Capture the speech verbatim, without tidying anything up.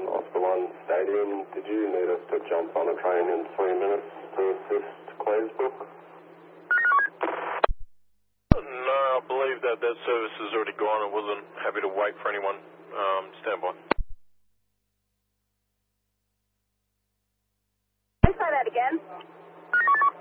Oscar one Stadium. Did you need us to jump on a train in three minutes to assist Claysbrook? No, I believe that that service is already gone. I wasn't happy to wait for anyone. Um, stand by.